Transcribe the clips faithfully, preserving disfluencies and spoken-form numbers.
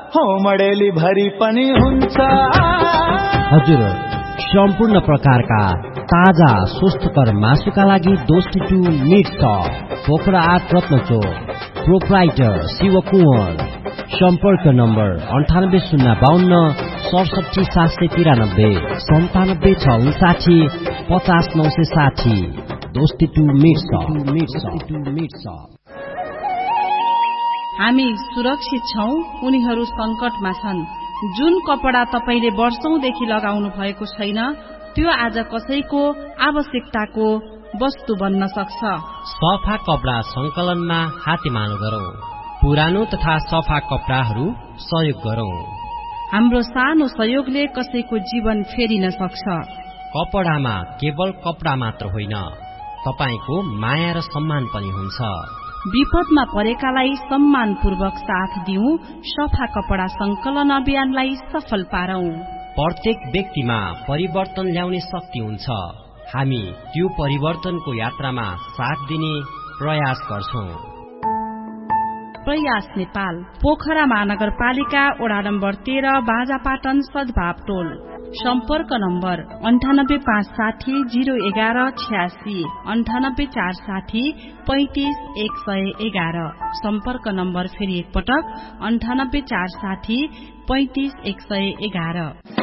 हो मडेली भरि पनि हुन्छ। हजुर, सम्पूर्ण प्रकारका ताजा स्वस्थकर मासुका लागि दोस्टी टू मिट सप, पोखरा आठ रत्नचोक, प्रोप्राइटर शिव कुँवर। सम्पर्क नम्बर अन्ठानब्बे शून्य बाहन्न सडसठी सात सय तिरानब्बे सन्तानब्बे छ उन्साठी पचास नौ सय साठी। दोस्ती टू मिट सप। हामी सुरक्षित छौं, उनीहरू संकटमा छन्। जुन कपडा तपाईले वर्षौंदेखि लगाउनु भएको छैन, त्यो आज कसैको आवश्यकताको वस्तु बन्न सक्छ। सफा कपडा संकलनमा हातेमालो गरौं, पुरानो तथा सफा कपडाहरू सहयोग गरौं। हाम्रो सानो सहयोगले कसैको जीवन फेरिन सक्छ। कपडामा केवल कपडा मात्र होइन, तपाईको माया र सम्मान पनि हुन्छ। विपदमा परेकालाई सम्मानपूर्वक साथ दिउँ, सफा कपडा संकलन अभियानलाई सफल पारौं। प्रत्येक व्यक्तिमा परिवर्तन ल्याउने शक्ति हुन्छ। हामी त्यो परिवर्तनको यात्रामा साथ दिने प्रयास गर्छौं। प्रयास नेपाल, पोखरा महानगरपालिका, वडा नम्बर तेह्र, बाजापाटन, सद्भाव टोल। सम्पर्क नम्बर अन्ठानब्बे पाँच साठी जीरो एघार छ्यासी अन्ठानब्बे चार साठी पैंतिस एक सय एघार। सम्पर्क नम्बर फेरि एकपटक अन्ठानब्बे चार साठी पैंतिस एक सय एघार।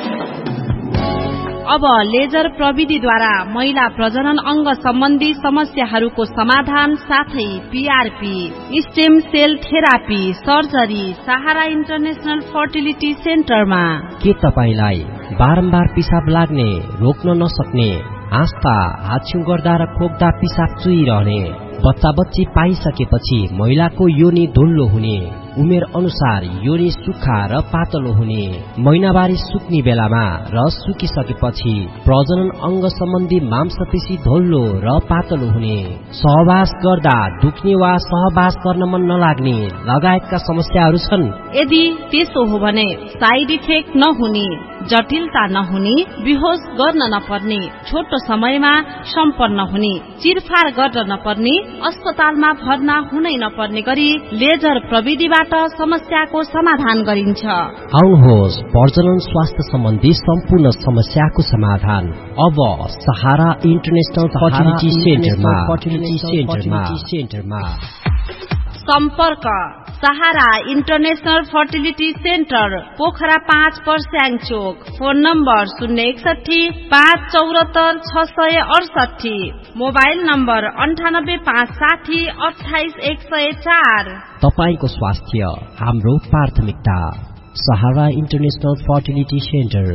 अब लेजर प्रविधिद्वारा महिला प्रजनन अंग सम्बन्धी समस्याहरूको समाधान साथै PRP, stem sale therapy, surgery सहारा इन्टरनेशनल फर्टिलिटी सेन्टरमा। के तपाईलाई बारम्बार पिसाब लाग्ने, रोक्न नसक्ने, आस्था, हाछ्यु गर्दा र खोक्दा पिसाब चुइरहने, बच्चा बच्ची पाइसकेपछि महिलाको योनि धुल्लो हुने, उमेर अनुसार योनि सुक्खा र पातलो हुने, महिनावारी सुक्ने बेलामा र सुकिसकेपछि प्रजनन अंग सम्बन्धी मांसपेशी धोल्लो र पातलो हुने, सहवास गर्दा दुख्ने वा सहवास गर्न मन नलाग्ने लगायतका समस्याहरू छन्। यदि त्यसो हो भने साइड इफेक्ट नहुने, जटिलता नहुने, बेहोस गर्न नपर्ने, छोटो समयमा सम्पन्न हुने, चिरफार गर्न नपर्ने, अस्पतालमा भर्ना हुनै नपर्ने गरी लेजर प्रविधिबाट समस्याको समाधान गरिन्छ। आउनुहोस्, प्रजनन स्वास्थ्य सम्बन्धी सम्पूर्ण समस्याको समाधान अब सहारा इन्टरनेशनल फर्टिलिटी सेन्टरमा। सम्पर्क सहारा इन्टरनेशनल फर्टिलिटी सेन्टर, पोखरा पाँच पर्स्याङ चोक। फोन नम्बर शून्य एकसठी पाँच चौरात्तर छ सय अडसठी। मोबाइल नम्बर अन्ठानब्बे पाँच साठी अठाइस एक सय चार। तपाईको स्वास्थ्य हाम्रो प्राथमिकता। सहारा इन्टरनेशनल फर्टिलिटी सेन्टर।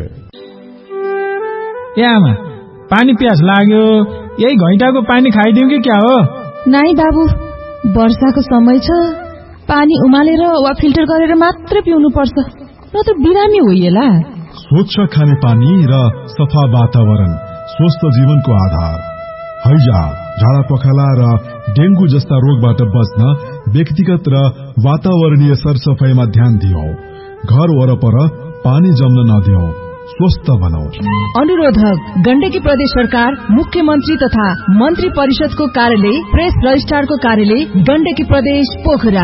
ए आमा, पानी प्यास लाग्यो, यही घैँटाको पानी खाइदिउँ कि क्या हो? नाइ बाबु, वर्षाको समय छ, पानी उमालेर वा फिल्टर गरेर मात्र पिउनु पर्छ, न त बिरामी होइएला। स्वच्छ खाने पानी र सफा वातावरण स्वस्थ जीवनको आधार। हैजा, झाडा पखाला र डेंगू जस्ता रोगबाट बच्न व्यक्तिगत र वातावरणीय सरसफाईमा ध्यान दियौं। घर वरपर पानी जम्न नदियौं, स्वस्थ बनाऊ। अनुरोधक गण्डकी प्रदेश सरकार, मुख्यमन्त्री तथा मन्त्री परिषदको कार्यालय, प्रेस रजिस्ट्रारको कार्यालय, गण्डकी प्रदेश, Pokhara.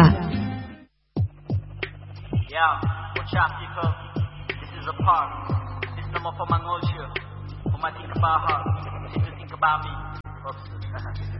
Yeah, what's up, people? This is a part. This number for my culture. For my think about her. She to think about me.